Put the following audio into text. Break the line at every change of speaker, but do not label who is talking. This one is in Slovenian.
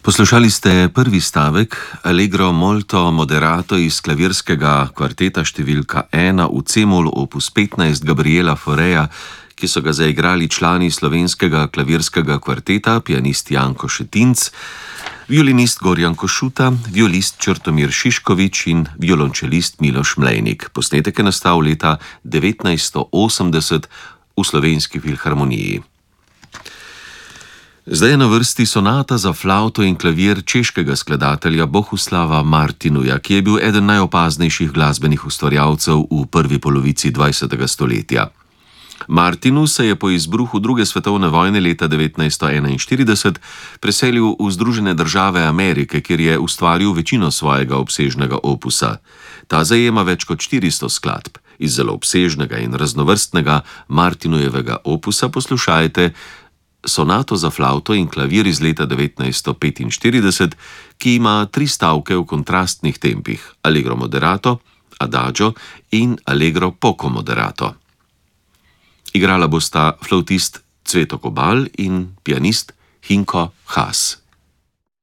Poslušali ste prvi stavek Allegro molto moderato iz klavirskega kvarteta številka 1 v C-mol opus 15 Gabriela Fauréa, ki so ga zaigrali člani slovenskega klavirskega kvarteta, pianist Janko Šetinc, violinist Gorjan Košuta, violist Črtomir Šiškovič in violončelist Miloš Mlejnik. Posnetek je nastal leta 1980 v Slovenski filharmoniji. Zdaj je na vrsti sonata za flavto in klavir češkega skladatelja Bohuslava Martinuja, ki je bil eden najopaznejših glasbenih ustvarjalcev v prvi polovici 20. stoletja. Martinu se je po izbruhu druge svetovne vojne leta 1941 preselil v Združene države Amerike, kjer je ustvaril večino svojega obsežnega opusa. Ta zajema več kot 400 skladb. Iz zelo obsežnega in raznovrstnega Martinujevega opusa poslušajte sonato za flavto in klavir iz leta 1945, ki ima 3 stavke v kontrastnih tempih: Allegro moderato, Adagio in Allegro poco moderato. Igrala bosta flavtist Cveto Kobal in pianist Hinko Haas.